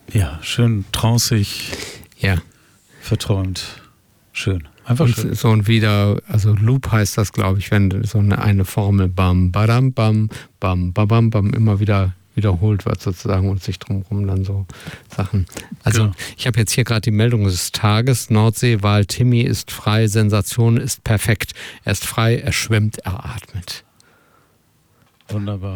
Ja, schön trancig, verträumt. Schön. Einfach und schön. so ein also Loop heißt das, glaube ich, wenn so eine Formel bam, badam, bam, bam, bam, bam, immer wieder wiederholt wird sozusagen und sich drumherum dann so Sachen. Also Genau. Ich habe jetzt hier gerade die Meldung des Tages. Nordseewaal Timmy ist frei, Sensation ist perfekt. Er ist frei, er schwimmt, er atmet. Wunderbar.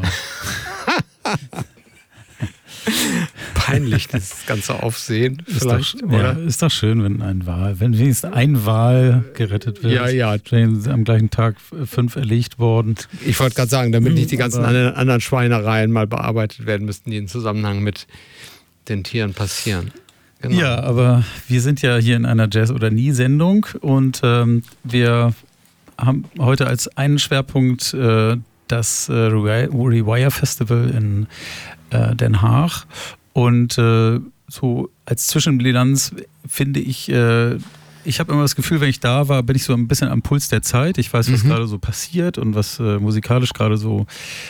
Peinlich, das ganze Aufsehen vielleicht, oder? Ist doch schön, wenn wenigstens ein Wal gerettet wird. Ja. Am gleichen Tag 5 erlegt worden. Ich wollte gerade sagen, damit nicht die ganzen anderen Schweinereien mal bearbeitet werden müssten, die im Zusammenhang mit den Tieren passieren. Genau. Ja, aber wir sind ja hier in einer Jazz- oder Nie-Sendung und wir haben heute als einen Schwerpunkt das Rewire Festival in Den Haag. Und so als Zwischenbilanz finde ich, ich habe immer das Gefühl, wenn ich da war, bin ich so ein bisschen am Puls der Zeit. Ich weiß, was gerade so passiert und was musikalisch gerade so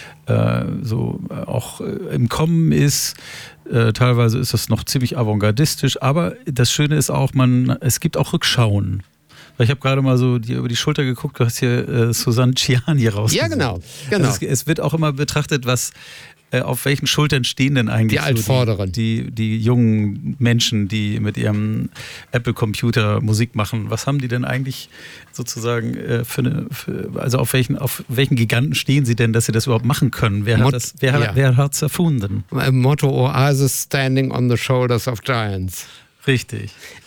auch im Kommen ist. Teilweise ist das noch ziemlich avantgardistisch, aber das Schöne ist auch, es gibt auch Rückschauen. Weil ich habe gerade mal so dir über die Schulter geguckt, du hast hier Susanne Ciani rausgesucht. Ja, genau. Also es wird auch immer betrachtet, auf welchen Schultern stehen denn eigentlich die Altvorderen? Die jungen Menschen, die mit ihrem Apple-Computer Musik machen. Was haben die denn eigentlich sozusagen also auf welchen Giganten stehen sie denn, dass sie das überhaupt machen können? Wer hat es erfunden? Motto Oasis Standing on the Shoulders of Giants. Richtig.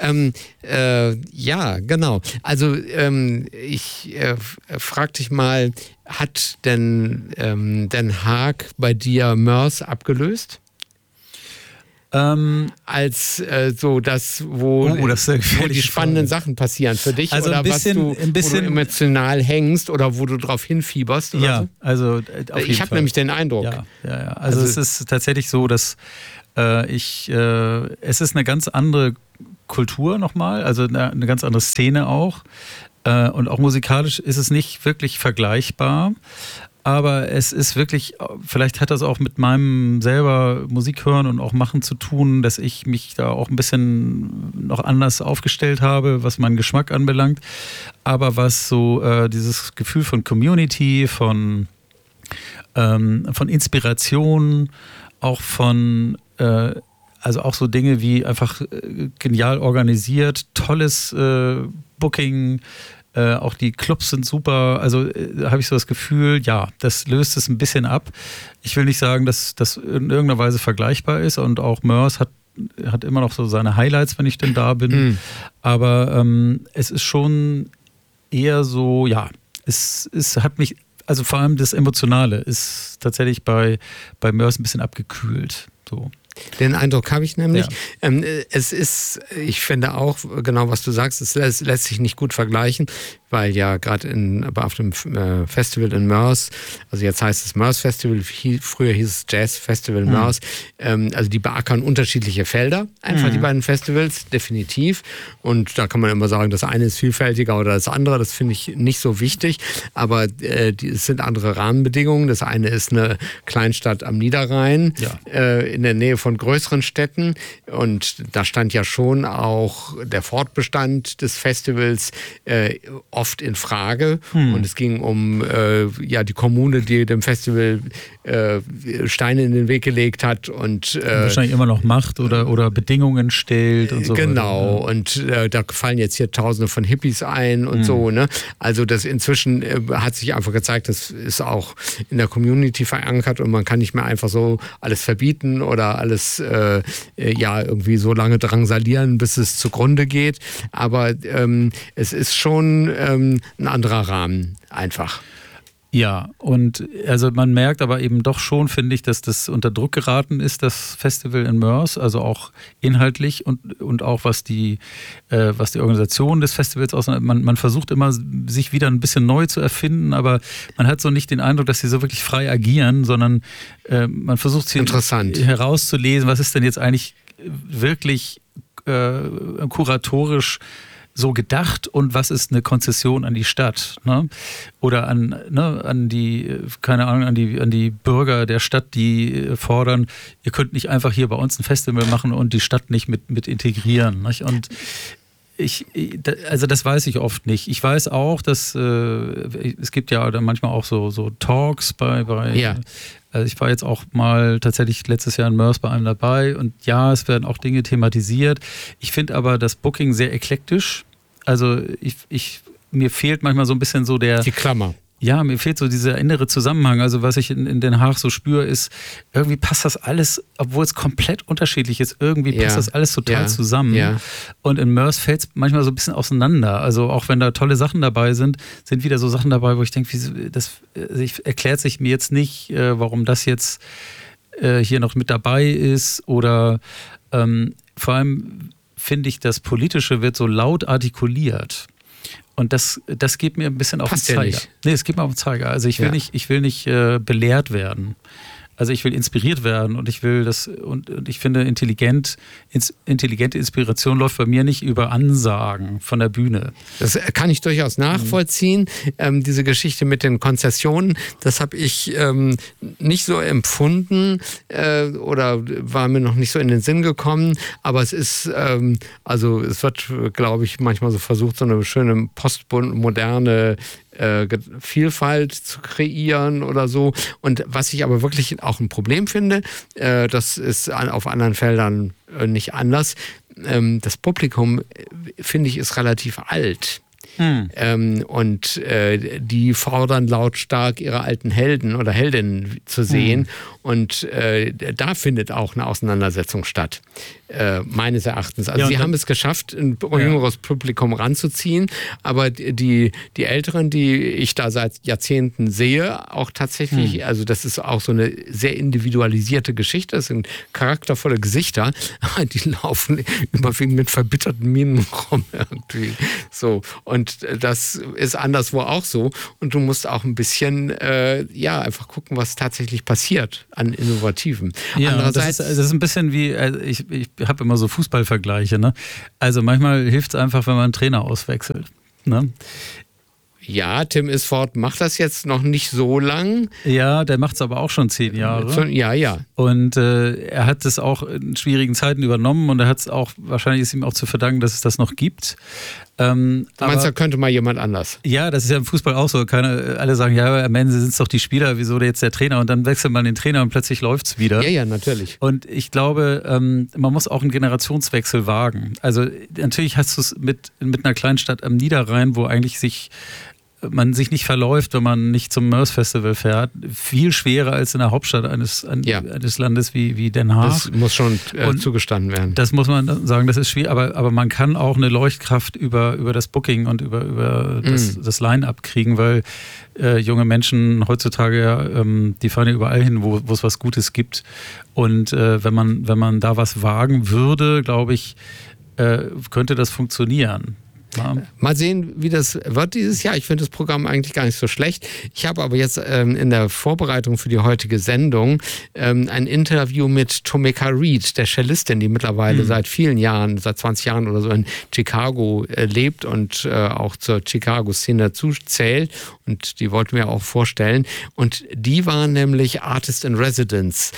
Ja, genau. Also ich frag dich mal, hat denn Den Haag bei dir Mörs abgelöst? Als so das, wo die spannenden Sachen passieren für dich, also oder wo du emotional hängst oder wo du drauf hinfieberst? Oder ja, so? Also ich habe nämlich den Eindruck. Ja. Also es ist tatsächlich so, dass es ist eine ganz andere Kultur nochmal, also eine ganz andere Szene auch. Und auch musikalisch ist es nicht wirklich vergleichbar. Aber es ist wirklich, vielleicht hat das auch mit meinem selber Musik hören und auch machen zu tun, dass ich mich da auch ein bisschen noch anders aufgestellt habe, was meinen Geschmack anbelangt. Aber was so dieses Gefühl von Community, von Inspiration, auch von also auch so Dinge wie einfach genial organisiert, tolles Booking, auch die Clubs sind super, also habe ich so das Gefühl, ja, das löst es ein bisschen ab. Ich will nicht sagen, dass das in irgendeiner Weise vergleichbar ist und auch Mörs hat immer noch so seine Highlights, wenn ich denn da bin, aber es ist schon eher so, ja, es hat mich, also vor allem das Emotionale ist tatsächlich bei Mörs ein bisschen abgekühlt, so. Den Eindruck habe ich nämlich. Ja. Es ist, ich finde auch, genau was du sagst, es lässt sich nicht gut vergleichen, weil ja gerade auf dem Festival in Mörs, also jetzt heißt es Mörs Festival, früher hieß es Jazz Festival Mörs, also die beackern unterschiedliche Felder, einfach die beiden Festivals, definitiv. Und da kann man immer sagen, das eine ist vielfältiger oder das andere, das finde ich nicht so wichtig, aber es sind andere Rahmenbedingungen. Das eine ist eine Kleinstadt am Niederrhein, in der Nähe von größeren Städten, und da stand ja schon auch der Fortbestand des Festivals oft in Frage, und es ging um die Kommune, die dem Festival Steine in den Weg gelegt hat und wahrscheinlich immer noch macht oder Bedingungen stellt und so. Genau, und da fallen jetzt hier Tausende von Hippies ein und so, ne? Also das inzwischen hat sich einfach gezeigt, das ist auch in der Community verankert und man kann nicht mehr einfach so alles verbieten oder alles irgendwie so lange drangsalieren, bis es zugrunde geht. Aber es ist schon ein anderer Rahmen einfach. Ja, und also man merkt aber eben doch schon, finde ich, dass das unter Druck geraten ist, das Festival in Mörs, also auch inhaltlich und auch was die Organisation des Festivals ausmacht. Man versucht immer, sich wieder ein bisschen neu zu erfinden, aber man hat so nicht den Eindruck, dass sie so wirklich frei agieren, sondern man versucht sie herauszulesen, was ist denn jetzt eigentlich wirklich kuratorisch so gedacht und was ist eine Konzession an die Stadt, ne? Oder an die, keine Ahnung, an die Bürger der Stadt, die fordern, ihr könnt nicht einfach hier bei uns ein Festival machen und die Stadt nicht mit integrieren, nicht? Und also das weiß ich oft nicht. Ich weiß auch, dass es gibt ja dann manchmal auch so Talks bei also ich war jetzt auch mal tatsächlich letztes Jahr in Mörs bei einem dabei und ja, es werden auch Dinge thematisiert. Ich finde aber das Booking sehr eklektisch. Also mir fehlt manchmal so ein bisschen so die Klammer. Ja, mir fehlt so dieser innere Zusammenhang. Also was ich in Den Haag so spüre, ist, irgendwie passt das alles, obwohl es komplett unterschiedlich ist, irgendwie passt das alles total zusammen. Ja. Und in Mörs fällt es manchmal so ein bisschen auseinander. Also auch wenn da tolle Sachen dabei sind wieder so Sachen dabei, wo ich denke, erklärt sich mir jetzt nicht, warum das jetzt hier noch mit dabei ist. Oder vor allem finde ich, das Politische wird so laut artikuliert. Und das geht mir ein bisschen auf den Zeiger. Nee, es geht mir auf den Zeiger. Also ich will nicht belehrt werden. Also ich will inspiriert werden und ich will das und ich finde, intelligente Inspiration läuft bei mir nicht über Ansagen von der Bühne. Das kann ich durchaus nachvollziehen. Diese Geschichte mit den Konzessionen, das habe ich nicht so empfunden oder war mir noch nicht so in den Sinn gekommen. Aber es ist, also es wird, glaube ich, manchmal so versucht, so eine schöne postmoderne Vielfalt zu kreieren oder so. Und was ich aber wirklich auch ein Problem finde, das ist auf anderen Feldern nicht anders, das Publikum, finde ich, ist relativ alt. Und die fordern lautstark ihre alten Helden oder Heldinnen zu sehen. Und da findet auch eine Auseinandersetzung statt, meines Erachtens. Also sie haben es geschafft, ein jüngeres Publikum ranzuziehen, aber die Älteren, die ich da seit Jahrzehnten sehe, auch tatsächlich, also das ist auch so eine sehr individualisierte Geschichte, das sind charaktervolle Gesichter, die laufen überwiegend mit verbitterten Mienen rum irgendwie. So. Und das ist anderswo auch so. Und du musst auch ein bisschen, einfach gucken, was tatsächlich passiert an Innovativen. Ja, andererseits, das ist ein bisschen wie, ich habe immer so Fußballvergleiche, ne? Also manchmal hilft es einfach, wenn man einen Trainer auswechselt, ne? Ja, Tim Isford macht das jetzt noch nicht so lang. Ja, der macht es aber auch schon 10 Jahre. Ja. Und er hat es auch in schwierigen Zeiten übernommen und er hat es auch, wahrscheinlich ist ihm auch zu verdanken, dass es das noch gibt. Du meinst, da könnte mal jemand anders? Ja, das ist ja im Fußball auch so. Alle sagen, ja, am Ende sind es doch die Spieler, wieso jetzt der Trainer? Und dann wechselt man den Trainer und plötzlich läuft es wieder. Ja, natürlich. Und ich glaube, man muss auch einen Generationswechsel wagen. Also natürlich hast du es mit einer Kleinstadt am Niederrhein, wo eigentlich man sich nicht verläuft, wenn man nicht zum Mörs Festival fährt. Viel schwerer als in der Hauptstadt eines Landes wie Den Haag. Das muss schon zugestanden werden. Das muss man sagen, das ist schwierig, aber man kann auch eine Leuchtkraft über das Booking und über das Line-Up kriegen, weil junge Menschen heutzutage, die fahren ja überall hin, wo es was Gutes gibt. Und wenn man da was wagen würde, glaube ich, könnte das funktionieren. Ja. Mal sehen, wie das wird dieses Jahr. Ich finde das Programm eigentlich gar nicht so schlecht. Ich habe aber jetzt in der Vorbereitung für die heutige Sendung ein Interview mit Tomeka Reed, der Cellistin, die mittlerweile seit vielen Jahren, seit 20 Jahren oder so in Chicago lebt und auch zur Chicago-Szene dazu zählt. Und die wollten wir auch vorstellen. Und die war nämlich Artist in Residence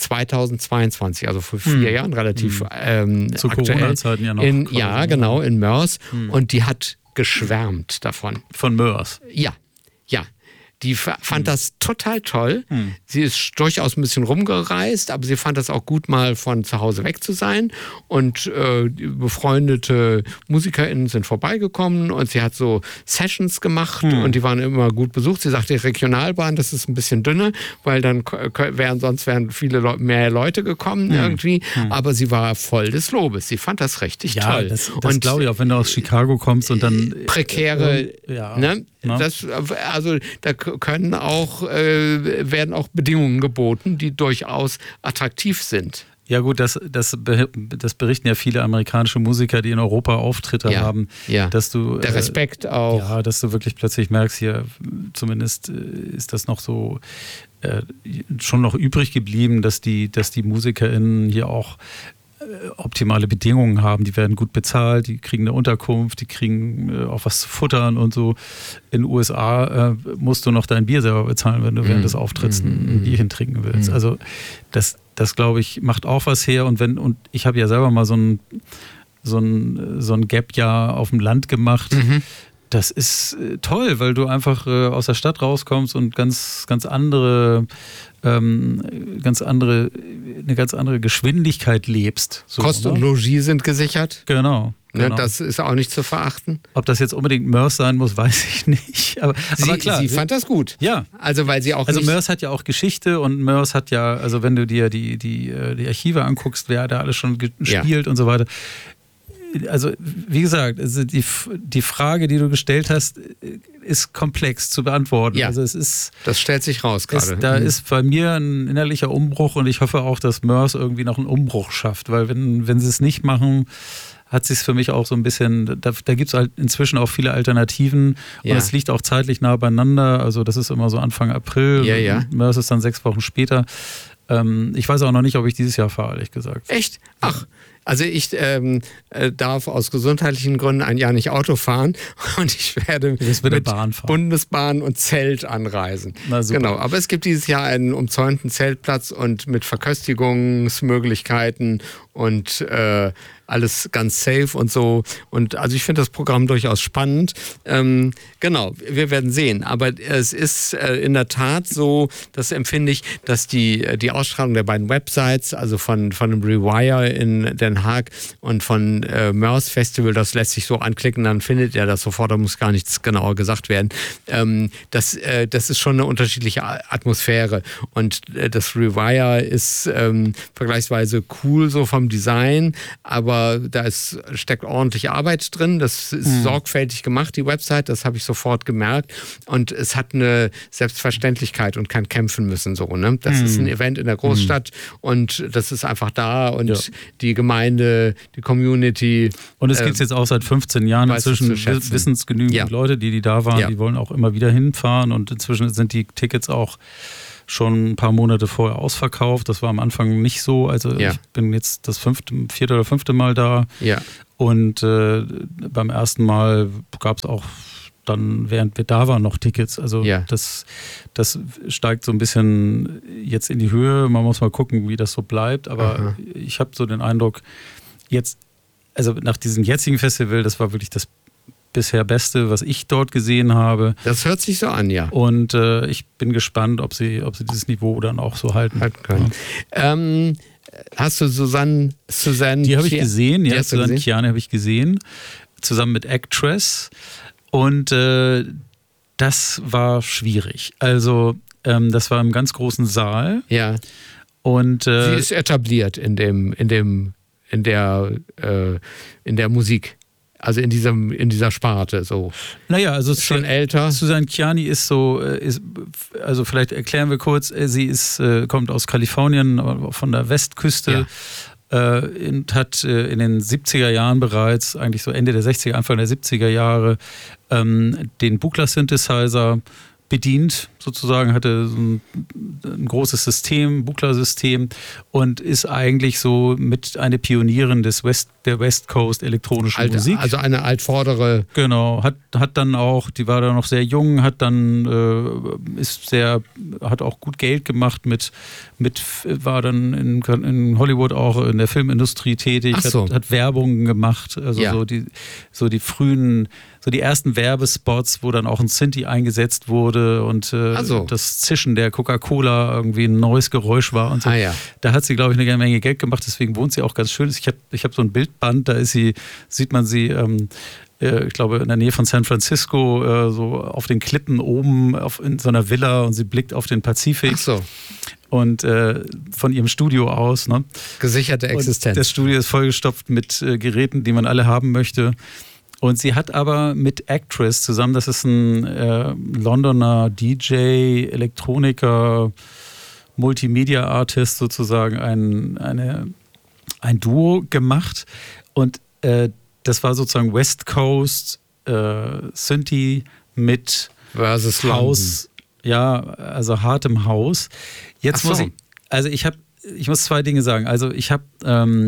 2022, also vor 4 Jahren, relativ zu aktuell. Corona-Zeiten ja noch. In Mörs. Und die hat geschwärmt davon. Von Mörs? Ja. Die fand das total toll. Sie ist durchaus ein bisschen rumgereist, aber sie fand das auch gut, mal von zu Hause weg zu sein. Und befreundete MusikerInnen sind vorbeigekommen und sie hat so Sessions gemacht und die waren immer gut besucht. Sie sagte, die Regionalbahn, das ist ein bisschen dünne, weil dann sonst wären mehr Leute gekommen irgendwie. Aber sie war voll des Lobes. Sie fand das richtig toll. Das glaube ich auch, wenn du aus Chicago kommst und dann... Prekäre, ne? Also da werden auch Bedingungen geboten, die durchaus attraktiv sind. Ja gut, das berichten ja viele amerikanische Musiker, die in Europa Auftritte haben. Ja. Dass du, der Respekt auch. Ja, dass du wirklich plötzlich merkst, hier zumindest ist das noch so schon noch übrig geblieben, dass die MusikerInnen hier auch optimale Bedingungen haben. Die werden gut bezahlt, die kriegen eine Unterkunft, die kriegen auch was zu futtern und so. In den USA musst du noch dein Bier selber bezahlen, wenn du während des Auftritts ein Bierchen trinken willst. Also das glaube ich, macht auch was her. Und ich habe ja selber mal so ein Gap-Jahr auf dem Land gemacht. Das ist toll, weil du einfach aus der Stadt rauskommst und eine ganz andere Geschwindigkeit lebst. So, Kost und Logis sind gesichert. Genau. Das ist auch nicht zu verachten. Ob das jetzt unbedingt Mörs sein muss, weiß ich nicht. Aber klar. Sie fand das gut. Ja. Also weil sie auch Mörs hat ja auch Geschichte und Mörs hat ja, also wenn du dir die Archive anguckst, wer da alles schon gespielt und so weiter. Also wie gesagt, also die Frage, die du gestellt hast, ist komplex zu beantworten. Ja, also das stellt sich raus gerade. Da ist bei mir ein innerlicher Umbruch und ich hoffe auch, dass Mörs irgendwie noch einen Umbruch schafft, weil wenn sie es nicht machen, hat sich es für mich auch so ein bisschen, da gibt es halt inzwischen auch viele Alternativen und es liegt auch zeitlich nah beieinander, also das ist immer so Anfang April, Mörs ist dann 6 Wochen später. Ich weiß auch noch nicht, ob ich dieses Jahr fahre, ehrlich gesagt. Echt? Ach, also ich darf aus gesundheitlichen Gründen ein Jahr nicht Auto fahren und ich werde mit Bahn fahren. Bundesbahn und Zelt anreisen. Na, super. Genau, aber es gibt dieses Jahr einen umzäunten Zeltplatz und mit Verköstigungsmöglichkeiten und alles ganz safe und so. Und also ich finde das Programm durchaus spannend. Genau, wir werden sehen. Aber es ist in der Tat so, das empfinde ich, dass die Ausstrahlung der beiden Websites, also von dem Rewire in Den Haag und von Mörs Festival, das lässt sich so anklicken, dann findet ihr das sofort, da muss gar nichts genauer gesagt werden. Das ist schon eine unterschiedliche Atmosphäre. Und das Rewire ist vergleichsweise cool so vom Design, aber da steckt ordentliche Arbeit drin. Das ist sorgfältig gemacht, die Website, das habe ich sofort gemerkt. Und es hat eine Selbstverständlichkeit und kann kämpfen müssen. So, ne? Das ist ein Event in der Großstadt und das ist einfach da und die Gemeinde, die Community. Und es gibt es jetzt auch seit 15 Jahren. Inzwischen wissen es genügend Leute, die da waren, die wollen auch immer wieder hinfahren und inzwischen sind die Tickets auch schon ein paar Monate vorher ausverkauft. Das war am Anfang nicht so. Also ich bin jetzt das 4. oder 5. Mal da. Ja. Und beim ersten Mal gab es auch dann, während wir da waren, noch Tickets. Also das steigt so ein bisschen jetzt in die Höhe. Man muss mal gucken, wie das so bleibt. Aber ich habe so den Eindruck, jetzt, also nach diesem jetzigen Festival, das war wirklich das bisher Beste, was ich dort gesehen habe. Das hört sich so an, ja. Und ich bin gespannt, ob sie dieses Niveau dann auch so halten können. Ja. Hast du Susanne die habe ich gesehen, ja, Susanne Ciani habe ich gesehen, zusammen mit Actress. Und das war schwierig. Also das war im ganz großen Saal. Ja. Und sie ist etabliert in der Musik. Also in dieser Sparte so. Naja, also ist schon älter. Susanne Ciani ist so, also vielleicht erklären wir kurz, sie kommt aus Kalifornien, von der Westküste. Und hat in den 70er Jahren bereits, eigentlich so Ende der 60er, Anfang der 70er Jahre, den Buchla-Synthesizer bedient, sozusagen, hatte so ein großes System, Buchla-System und ist eigentlich so mit eine Pionierin der West Coast elektronischen Musik. Also eine altvordere. Genau, hat dann auch, die war da noch sehr jung, hat auch gut Geld gemacht war dann in Hollywood auch in der Filmindustrie tätig, hat Werbung gemacht, also so die frühen, so die ersten Werbespots, wo dann auch ein Synthi eingesetzt wurde und das Zischen der Coca-Cola irgendwie ein neues Geräusch war und so. Da hat sie, glaube ich, eine Menge Geld gemacht, deswegen wohnt sie auch ganz schön. Ich hab so ein Bildband, da sieht man sie, ich glaube, in der Nähe von San Francisco, so auf den Klippen oben in so einer Villa und sie blickt auf den Pazifik. Ach so. Und von ihrem Studio aus. Ne? Gesicherte Existenz. Und das Studio ist vollgestopft mit Geräten, die man alle haben möchte. Und sie hat aber mit Actress zusammen, das ist ein Londoner DJ, Elektroniker, Multimedia-Artist sozusagen, ein Duo gemacht. Und das war sozusagen West Coast Synthi mit versus House, also hartem House. Jetzt muss ich muss 2 Dinge sagen. Also ich habe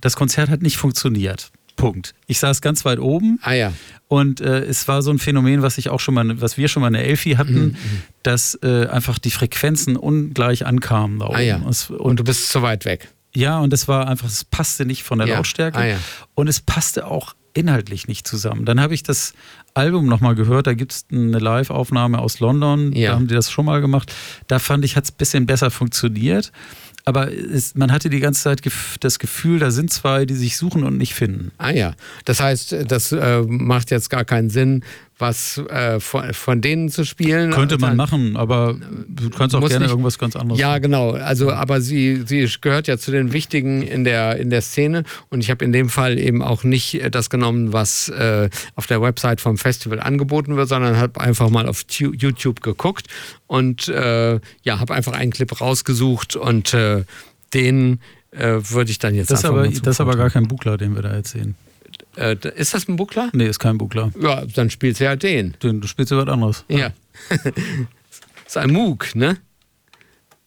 das Konzert hat nicht funktioniert. Punkt. Ich saß ganz weit oben und es war so ein Phänomen, was wir schon mal in der Elfi hatten, dass einfach die Frequenzen ungleich ankamen da oben. Und du bist zu weit weg. Ja, und das war einfach, es passte nicht von der Lautstärke und es passte auch inhaltlich nicht zusammen. Dann habe ich das Album nochmal gehört, da gibt es eine Live-Aufnahme aus London, da haben die das schon mal gemacht. Da fand ich, hat es ein bisschen besser funktioniert. Aber man hatte die ganze Zeit das Gefühl, da sind zwei, die sich suchen und nicht finden. Das heißt, das macht jetzt gar keinen Sinn, was von denen zu spielen. Könnte man machen, aber du kannst auch gerne irgendwas ganz anderes machen. Ja, genau. Also, aber sie gehört ja zu den Wichtigen in der Szene und ich habe in dem Fall eben auch nicht das genommen, was auf der Website vom Festival angeboten wird, sondern habe einfach mal auf YouTube geguckt und habe einfach einen Clip rausgesucht und den würde ich dann jetzt das ist aber gar kein Buchler, den wir da jetzt sehen. Ist das ein Buchler? Nee, ist kein Buchler. Ja, dann spielst du ja den. Du spielst ja was anderes. Ja. Ist ein Moog, ne?